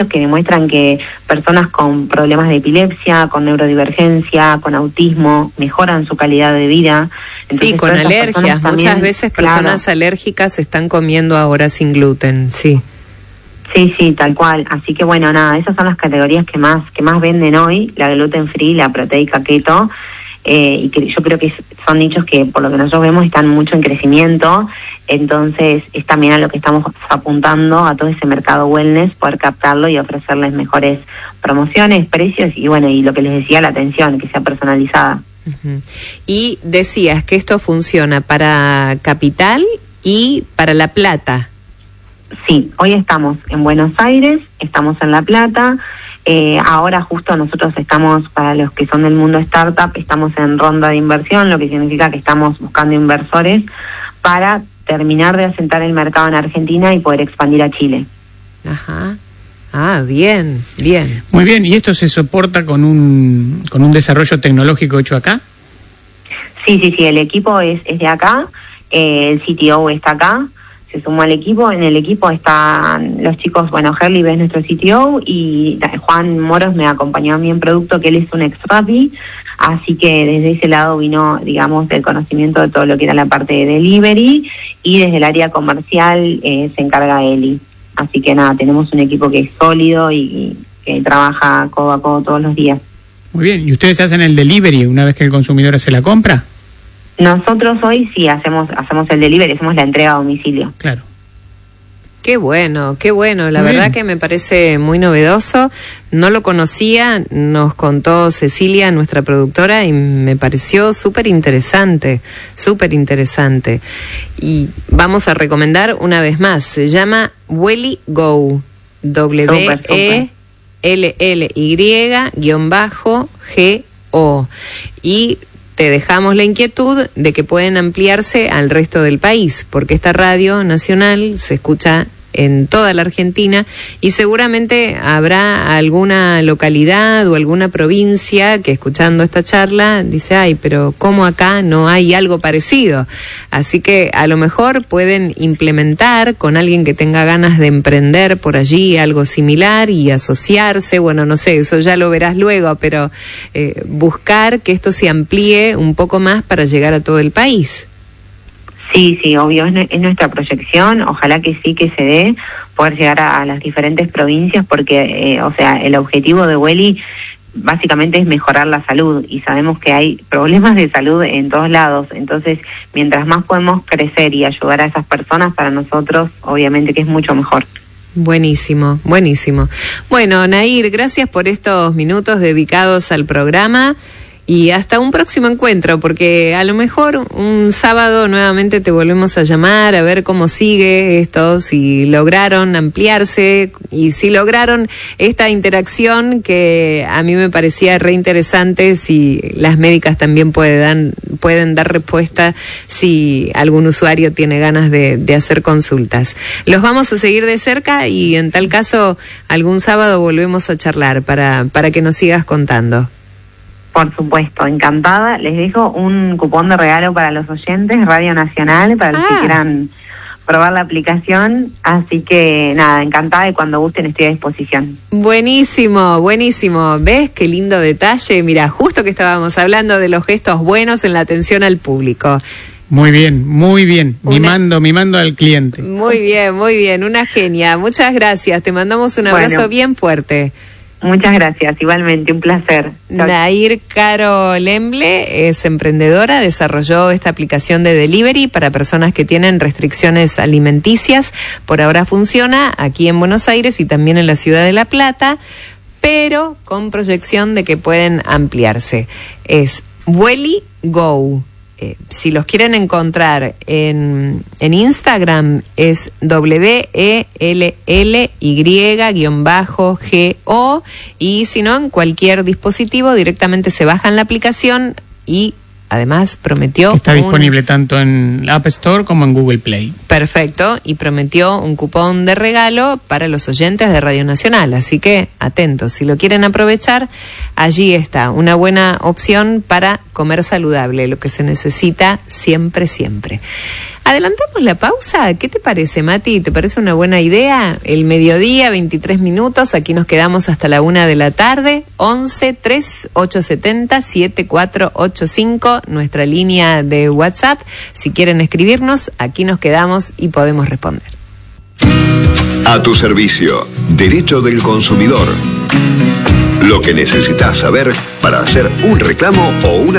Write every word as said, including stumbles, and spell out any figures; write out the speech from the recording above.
que demuestran que personas con problemas de epilepsia, con neurodivergencia, con autismo, mejoran su calidad de vida. Entonces, sí, con alergias. También, muchas veces personas claro, alérgicas están comiendo ahora sin gluten, sí. Sí, sí, tal cual. Así que bueno, nada, esas son las categorías que más que más venden hoy, la gluten free, la proteica keto, eh, y que yo creo que son nichos que por lo que nosotros vemos están mucho en crecimiento. Entonces es también a lo que estamos apuntando, a todo ese mercado wellness, poder captarlo y ofrecerles mejores promociones, precios y bueno, y lo que les decía, la atención, que sea personalizada. Uh-huh. Y decías que esto funciona para Capital y para La Plata. Sí, hoy estamos en Buenos Aires, estamos en La Plata, eh, ahora justo nosotros estamos, para los que son del mundo startup, estamos en ronda de inversión, lo que significa que estamos buscando inversores para terminar de asentar el mercado en Argentina y poder expandir a Chile. Ajá. Ah, bien, bien. Muy bien, ¿y esto se soporta con un con un desarrollo tecnológico hecho acá? Sí, sí, sí, el equipo es, es de acá, eh, el C T O está acá, se sumó al equipo, en el equipo están los chicos, bueno, Herley es nuestro C T O y Juan Moros me acompañó a mí en producto, que él es un ex-Rappi, así que desde ese lado vino, digamos, el conocimiento de todo lo que era la parte de delivery y desde el área comercial eh, se encarga Eli. Así que nada, tenemos un equipo que es sólido y, y que trabaja codo a codo todos los días. Muy bien, ¿y ustedes hacen el delivery una vez que el consumidor hace la compra? Nosotros hoy sí hacemos hacemos el delivery, hacemos la entrega a domicilio. Claro. Qué bueno, qué bueno. La Muy verdad bien. que me parece muy novedoso. No lo conocía, nos contó Cecilia, nuestra productora, y me pareció súper interesante, súper interesante. Y vamos a recomendar una vez más. Se llama Welly Go. W E L L Y guión bajo G O. Y te dejamos la inquietud de que pueden ampliarse al resto del país, porque esta radio nacional se escucha en toda la Argentina y seguramente habrá alguna localidad o alguna provincia que escuchando esta charla dice, ay, pero ¿cómo acá no hay algo parecido? Así que a lo mejor pueden implementar con alguien que tenga ganas de emprender por allí algo similar y asociarse, bueno, no sé, eso ya lo verás luego, pero eh, buscar que esto se amplíe un poco más para llegar a todo el país. Sí, sí, obvio, es, es nuestra proyección, ojalá que sí que se dé, poder llegar a, a las diferentes provincias, porque, eh, o sea, el objetivo de Welly básicamente es mejorar la salud, y sabemos que hay problemas de salud en todos lados, entonces, mientras más podemos crecer y ayudar a esas personas, para nosotros, obviamente que es mucho mejor. Buenísimo, buenísimo. Bueno, Nair, gracias por estos minutos dedicados al programa. Y hasta un próximo encuentro, porque a lo mejor un sábado nuevamente te volvemos a llamar a ver cómo sigue esto, si lograron ampliarse y si lograron esta interacción que a mí me parecía re interesante, si las médicas también pueden, pueden dar respuesta si algún usuario tiene ganas de, de hacer consultas. Los vamos a seguir de cerca y en tal caso algún sábado volvemos a charlar para, para que nos sigas contando. Por supuesto, encantada. Les dejo un cupón de regalo para los oyentes, Radio Nacional, para los ah. que quieran probar la aplicación. Así que nada, encantada, y cuando gusten estoy a disposición. Buenísimo, buenísimo. ¿Ves qué lindo detalle? Mira, justo que estábamos hablando de los gestos buenos en la atención al público. Muy bien, muy bien. Una... Mimando, mimando al cliente. Muy bien, muy bien. Una genia. Muchas gracias. Te mandamos un abrazo bueno. bien fuerte. Muchas gracias, igualmente, un placer. Nair Caro Lemble es emprendedora, desarrolló esta aplicación de delivery para personas que tienen restricciones alimenticias. Por ahora funciona aquí en Buenos Aires y también en la ciudad de La Plata, pero con proyección de que pueden ampliarse. Es Welly Go. Eh, si los quieren encontrar en, en Instagram es W E L L Y guión bajo G O, y si no, en cualquier dispositivo directamente se bajan la aplicación y además prometió... Está un... disponible tanto en App Store como en Google Play. Perfecto, y prometió un cupón de regalo para los oyentes de Radio Nacional, así que atentos, si lo quieren aprovechar, allí está, una buena opción para comer saludable, lo que se necesita siempre, siempre. Adelantamos la pausa. ¿Qué te parece, Mati? ¿Te parece una buena idea? El mediodía, veintitrés minutos. Aquí nos quedamos hasta la una de la tarde. once, tres, ocho siete cero, siete cuatro ocho cinco. Nuestra línea de WhatsApp. Si quieren escribirnos, aquí nos quedamos y podemos responder. A tu servicio. Derecho del consumidor. Lo que necesitas saber para hacer un reclamo o una